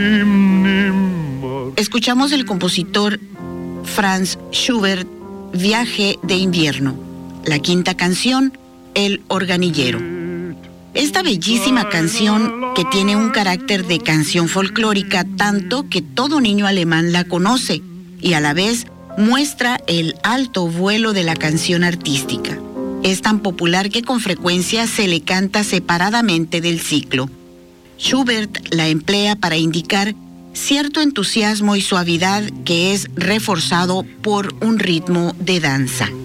Escuchamos del compositor Franz Schubert, Viaje de invierno. La quinta canción, El organillero. Esta bellísima canción, que tiene un carácter de canción folclórica, tanto que todo niño alemán la conoce, y a la vez muestra el alto vuelo de la canción artística. Es tan popular que con frecuencia se le canta separadamente del ciclo. Schubert la emplea para indicar cierto entusiasmo y suavidad que es reforzado por un ritmo de danza.